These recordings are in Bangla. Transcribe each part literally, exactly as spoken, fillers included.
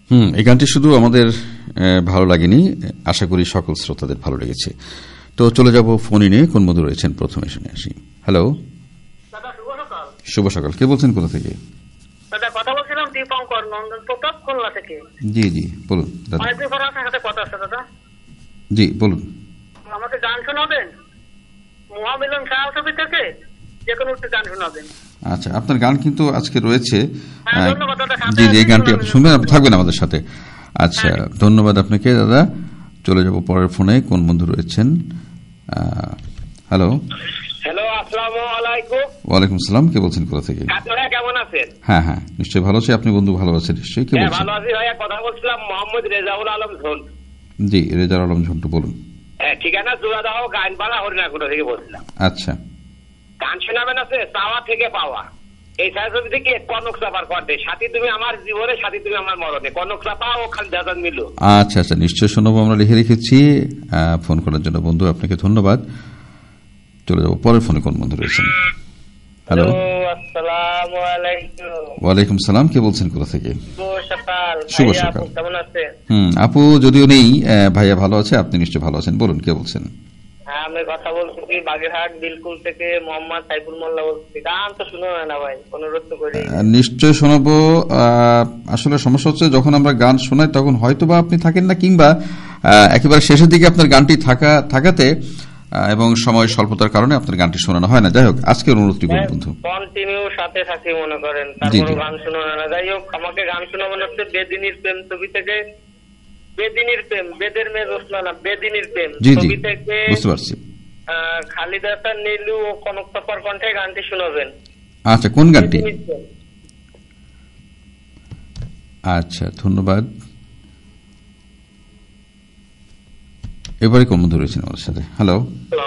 হুম এই গানটি শুধু আমাদের ভালো লাগেনি, আশা করি সকল শ্রোতাদের ভালো লেগেছে। তো চলে যাব ফোনে নিয়ে কোন বন্ধু রয়েছেন প্রথমে শুনে আসি। হ্যালো, শুভ সকাল। কে বলছেন, কোথা থেকে? দাদা কথা বলছিলাম দীপঙ্কর নন্দন প্রতাপ খুলনা থেকে। জি জি বলুন দাদা। অনেকদিন পর আপনার সাথে কথা আছে দাদা। জি বলুন। আমাকে গান শোনাবেন মহামিলন ছায়া ছবি থেকে, যে কোনো একটু গান শোনাবেন। আচ্ছা, আপনার গান কিন্তু আজকে রয়েছে। হ্যাঁ, ধন্যবাদ দাদা। জি জি এই গানটি শুনবেন, আপনি থাকবেন আমাদের সাথে। আচ্ছা ধন্যবাদ আপনাকে দাদা। চলে যাব পরের ফোনে কোন বন্ধু রয়েছেন। হ্যালো। হ্যালো, আসসালামু আলাইকুম। ওয়ালাইকুম আসসালাম। কে বলছেন, কোথা থেকে? আপনারা কেমন আছেন? হ্যাঁ হ্যাঁ নিশ্চয়ই ভালো আছি। আপনি বন্ধু ভালো আছেন নিশ্চয়ই? কে বলছেন? ভালো আছি ভাইয়া। কথা বলছিলাম মোহাম্মদ রেজাউল আলম ঝন্টু। জি রেজাউল আলম ঝন্টু বলুন। হ্যাঁ ঠিকানা জোড়াদাহ গাইনপাড়া হরিণাকুড়া থেকে বলছিলাম। আচ্ছা গান শোনাবেন আছে চাওয়া থেকে পাওয়া, এই ছায়াছবি থেকে কনক চাপার কণ্ঠে। সাথী তুমি আমার জীবনে, সাথী তুমি আমার মরণে, কনক চাপা ও খান দাদান মিলু। আচ্ছা আচ্ছা নিশ্চয়ই শোনাবো, আমরা লিখে রেখেছি। ফোন করার জন্য বন্ধু আপনাকে ধন্যবাদ। চলে যাবো পরের ফোনে কোন বন্ধু রয়েছেন। হ্যালো, আসসালামু আলাইকুম। ওয়ালাইকুম সালাম। কে বলছেন, কোথা থেকে? শুভ সকাল। কেমন আছেন? হুম আপু যদিও নেই, ভাইয়া ভালো আছে। আপনি নিশ্চয়ই ভালো আছেন। বলুন কে বলছেন? হ্যাঁ আমি কথা বলছি বাগেরহাট বিলকুল থেকে মোহাম্মদ সাইফুল মোল্লা বলছি। গান তো শুনো না ভাই, অনুরোধ তো করি। নিশ্চয় শোনাবো। আসলে সমস্যা হচ্ছে যখন আমরা গান শোনাই তখন হয়তো বা আপনি থাকেন না, কিংবা একেবারে শেষের দিকে আপনার গানটি থাকা থাকাতে এবং সময় স্বল্পতার কারণে আপনার গানটি শোনানো হয় না। যাই হোক আজকে অনুরোধটি করুন বন্ধু। কন্টিনিউ সাথে থাকি মনে করেন, তারপর গান শোনানো না। যাই হোক আমাকে গান শোনাবেন হচ্ছে বেদিনীর প্রেম ছবি থেকে। বেদিনীর প্রেম, বেদের মেয়ে রোসনা না, বেদিনীর প্রেম ছবি থেকে। বুঝতে পারছি। খালিদ হাসান নীলু ও কনক চাপার কণ্ঠে গানটি শোনাবেন। আচ্ছা কোন গানটি? আচ্ছা ধন্যবাদ। এবারে কোন বন্ধু রয়েছেন আমাদের সাথে? হ্যালো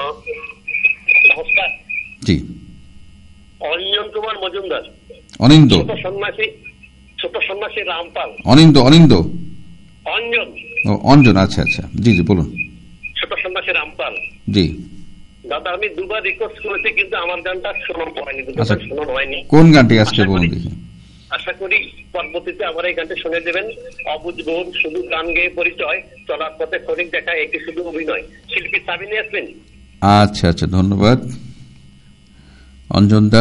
নমস্কার। জি অনিন্দ কুমার মজুমদার। অনিন্দ সন্ন্যাসী, ছোট সন্ন্যাসী রামপাল। অনিন্দ অনিন্দ অঞ্জন ও অঞ্জন। আচ্ছা আচ্ছা জি জি বলুন। ছোট সন্ন্যাসী রামপাল। জি দাদা আমি দুবার রিকোয়েস্ট করেছি কিন্তু আমার গানটা শোনানো হয়নি, শোনানো হয়নি। কোন গানটি আজকে বলুন দেখি। আশা করি পরবর্তীতে আমার এই গানটি শুনে দেবেন। অবুঝ বোন, শুধু গান গেয়ে পরিচয়, চলার পথে ক্ষণিক দেখা, একটি শুধু অভিনয়, শিল্পী সাবিনী আসবেন। আচ্ছা আচ্ছা ধন্যবাদ অঞ্জন দা।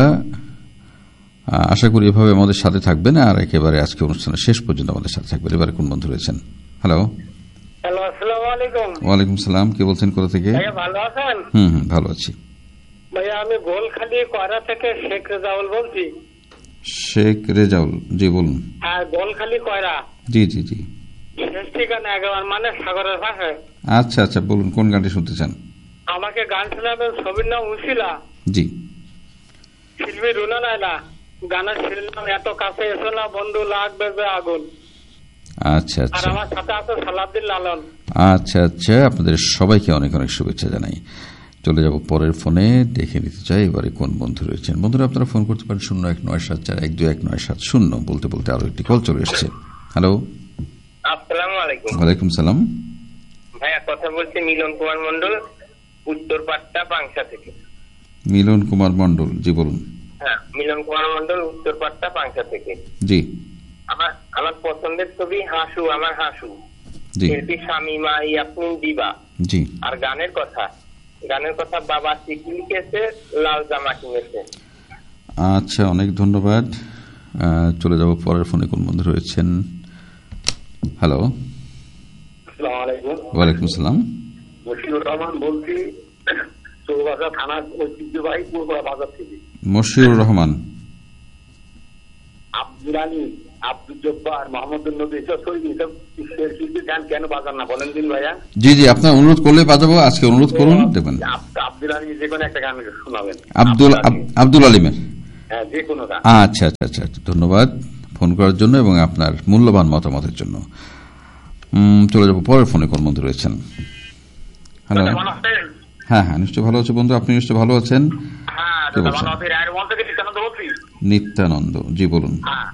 আশা করি এভাবে আমাদের সাথে থাকবেন আর একেবারে আজকে অনুষ্ঠানের শেষ পর্যন্ত আমাদের সাথে থাকবেন। এবারে কোন বন্ধু রয়েছেন? হ্যালো। হ্যালো আসসালামু আলাইকুম। ওয়ালাইকুম সালাম। কে বলছেন, কোথা থেকে? ভাইয়া ভালো আছেন? হুম হুম ভালো আছি ভাইয়া। আমি গোলখালি কয়রা থেকে শেখ রেজাউল বলছি। শেখ রেজাউল জি বলুন। হ্যাঁ গোলখালি কয়রা। জি জি জি শেষ ঠিকানা একেবারে মানে সাগরের পাশে। আচ্ছা আচ্ছা বলুন কোন গানটি শুনতে চান? আমাকে গান শোনাবেন, ছবির নাম উশিলা। জি শিল্পী রুনা নাইলা। গানের শিল্পীর নাম এত কাছে এসো না বন্ধু লাগবে যে আগুন। আচ্ছা আর আচ্ছা আমার সাথে আছে সালাউদ্দিন লালন। আচ্ছা আচ্ছা আপনাদের সবাইকে অনেক অনেক শুভেচ্ছা জানাই। চলে যাব পরের ফোনে, দেখে নিতে চাই এবারে কোন বন্ধু রয়েছেন। বন্ধুরা আপনারা ফোন করতে পারেন শূন্য এক নয় সাত চার এক দুই এক নয় সাত শূন্য। বলতে বলতে আরো একটি কল চলে এসছে। হ্যালো আসসালামু আলাইকুম। ওয়ালাইকুম সালাম। ভাইয়া কথা বলছি মিলন কুমার মন্ডল, উত্তর পাট্টা পাংশা থেকে। মিলন কুমার মন্ডল জি বলুন। হ্যাঁ মিলন কুমার মন্ডল, উত্তর পাট্টা পাংশা থেকে। জি আমার আমার পছন্দের ছবি হাসু আমার হাসু। জি শিল্পী শামিমা ইয়াসমিন দিবা। জি আর গানের কথা, গানের কথা বাবা চিঠি লিখেছে, লাল জামা কিনেছে। আচ্ছা অনেক ধন্যবাদ। চলে যাব পরের ফোনে কোন বন্ধু রয়েছেন। হ্যালো আসসালামু আলাইকুম। ওয়ালাইকুম সালাম। মশিউর রহমান বলছি, চৌবাসা থানা ঐতিহ্যবাহী পূর্বরা বাজার থেকে। মশিউর রহমান, আব্দুল আলী, আব্দুল জব্বার, মোহাম্মদুল নবী, এসব শহীদ এসব শিল্পীর গান কেন বাজান না বলেন দিন ভাইয়া? জি জি আপনার অনুরোধ করলে বাজাবো। আজকে অনুরোধ করুন দেবেন। আব্দুল আলী যে কোনো একটা গান শোনাবেন। আব্দুল আব্দুল আলিমের হ্যাঁ যে কোনো গান। আচ্ছা আচ্ছা আচ্ছা ধন্যবাদ ফোন করার জন্য এবং আপনার মূল্যবান মতামতের জন্য। চলে যাবো পরের ফোনে কোন বন্ধু রয়েছেন। হ্যালো হ্যাঁ হ্যাঁ নিশ্চয় ভালো আছে বন্ধু। আপনি নিশ্চয় ভালো আছেন? কে বলছেন? নিত্যানন্দ জি বলুন।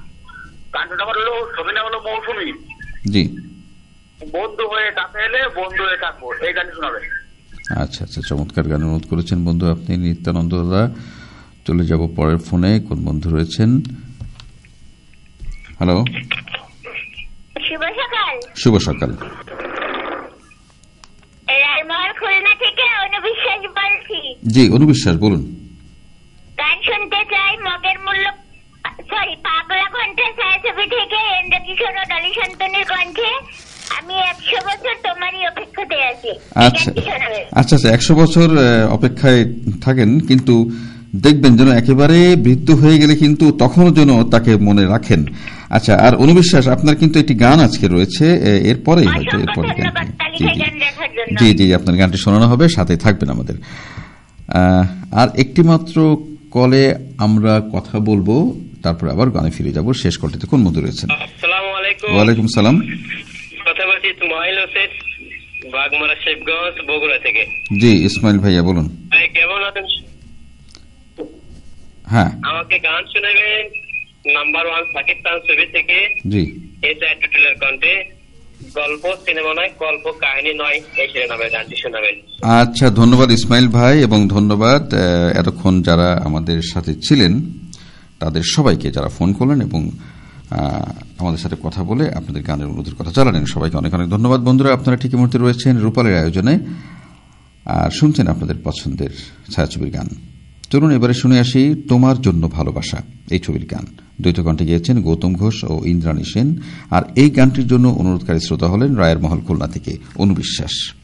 জি বন্ধু হয়ে কাছে এলে বন্ধু হয়ে থাকবো, এই গান শোনাবে। আচ্ছা আচ্ছা চমৎকার গান অনুরোধ করেছেন বন্ধু আপনি নিত্যানন্দ দাদা। চলে যাব পরের ফোনে কোন বন্ধু রয়েছেন। হ্যালো শুভ সকাল। শুভ সকাল। রায়মহল খুলনা থেকে অনুবিশ্বাস বলছি। জি অনুবিশ্বাস বলুন। গান শুনতে চাই মগের মূল্য সরি পাগলা কণ্ঠে ছায়াছবি থেকে ইন্দ্রকিশোর ও ডলি শান্তনুর কণ্ঠে আমি একশো বছর তোমারই অপেক্ষাতে আছি। আচ্ছা আচ্ছা আচ্ছা একশো বছর অপেক্ষায় থাকেন, কিন্তু দেখবেন যেন একেবারে বৃদ্ধ হয়ে গেলে কিন্তু তখনও যেন তাকে মনে রাখেন। আচ্ছা, আর অনুবিশ্বাস আপনার কিন্তু একটি গান আজকে রয়েছে, এরপরে হয়তো এরপরে জি জি আপনার গানটি শোনানো হবে, সাথে থাকবেন আমাদের। আর একটি মাত্র কলে আমরা কথা বলবো, তারপর আবার গানে ফিরে যাব। শেষ কলটিতে কোন বন্ধু রয়েছেন? আসসালামু আলাইকুম। ওয়ালাইকুম সালাম। কথা বলছি ইসমাইল হোসেন, বাগমারা শেখগঞ্জ, বগুড়া থেকে। জি ইসমাইল ভাইয়া বলুন। ভাই কেমন আছেন? হ্যাঁ আমাকে গান শোনাবেন নাম্বার ওয়ান পাকিস্তান ছবি থেকে। জি এটা একটা ট্রেলার কন্টে, গল্প সিনেমা নয়, গল্প কাহিনী নয়, এই শিরোনামের গানটি শোনাবেন। আচ্ছা ধন্যবাদ ইসমাইল ভাই, এবং ধন্যবাদ এতক্ষণ যারা আমাদের সাথে ছিলেন তাদের সবাইকে, যারা ফোন করলেন এবং আমাদের সাথে কথা বলে আপনাদের গানের অনুরোধের কথা জানালেন, সবাইকে অনেক অনেক ধন্যবাদ। বন্ধুরা আপনারা ঠিক মুহূর্তে রয়েছেন রূপালের আয়োজনে আর শুনছেন আপনাদের পছন্দের ছায়াছবির গান। চলুন এবারে শুনে আসি তোমার জন্য ভালোবাসা, এই ছবির গান। দ্বৈত কণ্ঠে গিয়েছেন গৌতম ঘোষ ও ইন্দ্রাণী সেন, আর এই গানটির জন্য অনুরোধকারী শ্রোতা হলেন রায়ের মহল খুলনা থেকে অনুবিশ্বাস।